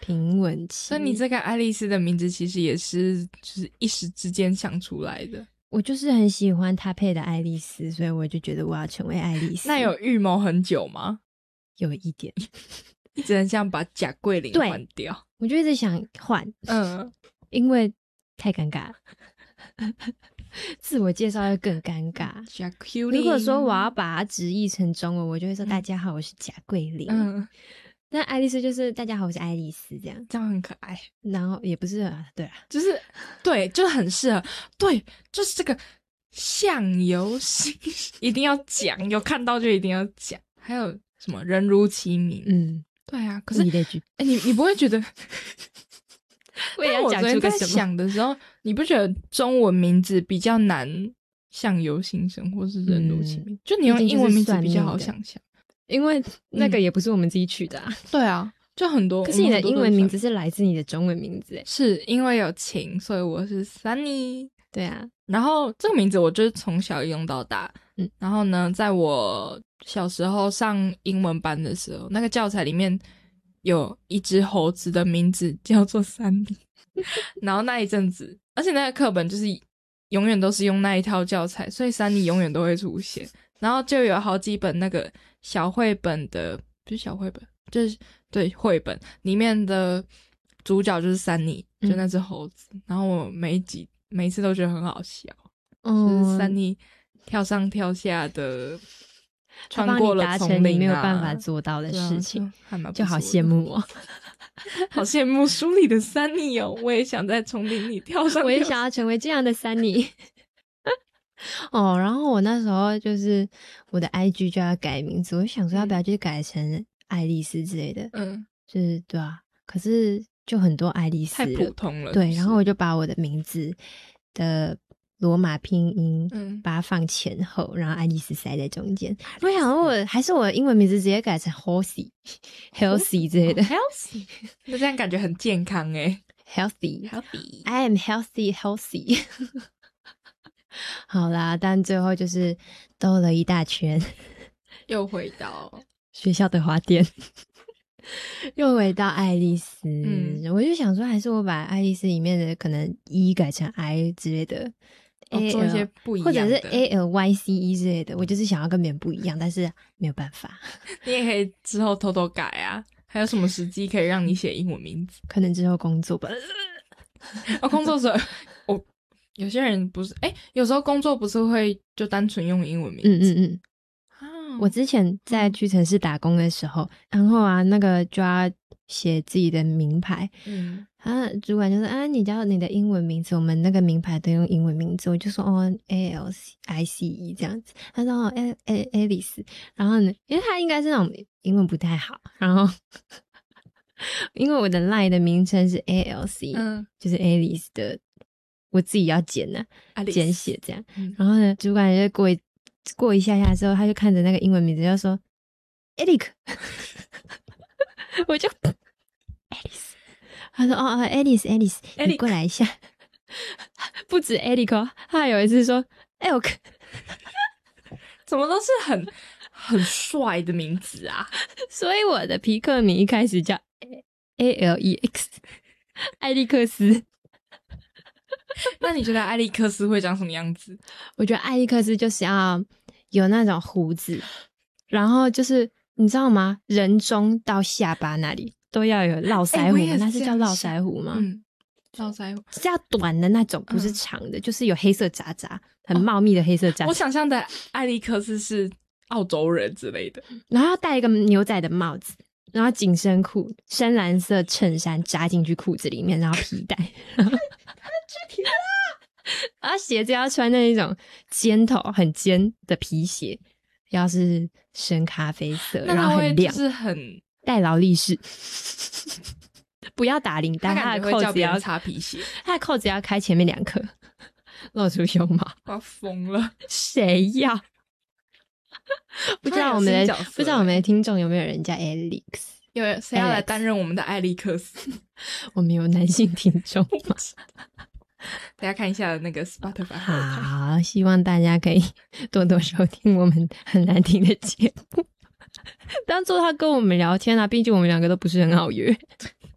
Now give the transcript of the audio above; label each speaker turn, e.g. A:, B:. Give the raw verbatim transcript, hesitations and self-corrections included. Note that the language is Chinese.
A: 平稳期。
B: 所以你这个爱丽丝的名字其实也是就是一时之间想出来的。
A: 我就是很喜欢她配的爱丽丝，所以我就觉得我要成为爱丽丝。
B: 那有预谋很久吗？
A: 有一点
B: 一直很想把贾桂林换掉。
A: 我就一直想换，嗯，因为太尴尬了自我介绍会更尴尬。如果说我要把它直译成中文，我就会说、嗯、大家好，我是贾桂林。嗯，那爱丽丝就是大家好，我是爱丽丝，这样
B: 这样很可爱。
A: 然后也不是啊，对啊，
B: 就是对，就是很适合。对，就是这个相由心一定要讲，有看到就一定要讲。还有什么人如其名？嗯，对啊。可是
A: 你哎，
B: 你你不会觉得？
A: 我也要讲出个什么？
B: 在想的时候，你不觉得中文名字比较难相由心生，或是人如其名？嗯、就你用英文名字比较好想象，
A: 因为那个也不是我们自己取的啊。
B: 嗯、对啊，就很多。
A: 可是你的英文名字是来自你的中文名字，
B: 是因为有情，所以我是 Sunny。
A: 对啊，
B: 然后这个名字我就是从小用到大。嗯，然后呢，在我小时候上英文班的时候，那个教材里面有一只猴子的名字叫做Sunny。然后那一阵子，而且那个课本就是永远都是用那一套教材，所以Sunny永远都会出现。然后就有好几本那个小绘本的，不是小绘本，就是对绘本里面的主角就是Sunny，就那只猴子。嗯、然后我每一集每一次都觉得很好笑，嗯、就是Sunny跳上跳下的，穿过了丛林啊，
A: 你没有办法做到的事情，
B: 啊、就,
A: 就好羡慕哦。
B: 好羡慕书里的Sunny哦，我也想在丛林里跳上跳下，
A: 我也想要成为这样的Sunny。哦，然后我那时候就是我的 I G 就要改名字，我想说要不要就改成爱丽丝之类的，嗯，就是对啊，可是就很多爱丽丝
B: 太普通了，
A: 对，然后我就把我的名字的罗马拼音嗯，把它放前后，然后爱丽丝塞在中间。我想说我还是我的英文名字直接改成 Healthy Healthy 之类的、
B: oh, Healthy 那这样感觉很健康耶
A: Healthy Healthy I am healthy healthy 好啦，但最后就是兜了一大圈
B: 又回到
A: 学校的花店又回到爱丽丝、嗯、我就想说还是我把爱丽丝里面的可能 E 改成 I 之类的
B: 哦、做一些不一样的，
A: 或者是 A L Y C E 之类的，我就是想要跟别人不一样，但是没有办法。
B: 你也可以之后偷偷改啊。还有什么时机可以让你写英文名字？
A: 可能之后工作吧。
B: 哦，工作时候，我有些人不是，哎，有时候工作不是会就单纯用英文名字。
A: 嗯嗯嗯。啊，我之前在屈臣氏打工的时候，然后啊，那个就要写自己的名牌。嗯。啊，主管就说啊，你叫你的英文名字，我们那个名牌都用英文名字，我就说哦 ，A L I C E 这样子。他说哦 ，A A Alice， 然后呢，因为他应该是那种英文不太好，然后因为我的 line 的名称是 A L C， 嗯，就是 Alice 的，我自己要简呢、啊，简写这样。嗯、然后呢，主管就过一过一下下之后，他就看着那个英文名字就说 Eric， 我就 Alice。他说：“哦哦 ，Alice Alice， 你过来一下。”不止 Alice， 他还有一次说 Elk，
B: 怎么都是很很帅的名字啊！
A: 所以我的皮克名一开始叫 A L E X， 艾利克斯。
B: 那你觉得艾利克斯会长什么样子？
A: 我觉得艾利克斯就是要有那种胡子，然后就是你知道吗？人中到下巴那里。都要有络腮胡、欸、那是叫络腮胡吗？
B: 嗯，络腮胡
A: 是要短的那种，不是长的、嗯、就是有黑色渣渣很茂密的黑色渣渣、哦、
B: 我想象的艾利克斯是澳洲人之类的，
A: 然后要戴一个牛仔的帽子，然后紧身裤，深蓝色衬衫扎进去裤子里面，然后皮带他的肢体啊，然后鞋子要穿那一种尖头很尖的皮鞋，要是深咖啡色，然后很亮，
B: 就是很
A: 戴劳力士，不要打领带，他的扣子要
B: 擦皮鞋，
A: 他的扣子要开前面两颗，露出胸毛，
B: 我要疯了，
A: 谁要？不知道我们的不知道我们的听众有没有人叫 Alex？
B: 有谁要来担任我们的艾利克斯？
A: 我们有男性听众吗？
B: 大家看一下那个 Spotify。
A: 好，希望大家可以多多收听我们很难听的节目。当做他跟我们聊天啊，毕竟我们两个都不是很好约。